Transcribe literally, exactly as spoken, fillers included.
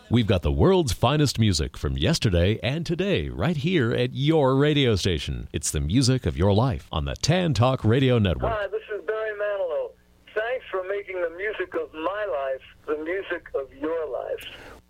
We've got the world's finest music from yesterday and today right here at your radio station. It's the music of your life on the Tan Talk Radio Network. Hi, this is Barry Manilow. Thanks for making the music of my life the music of your life.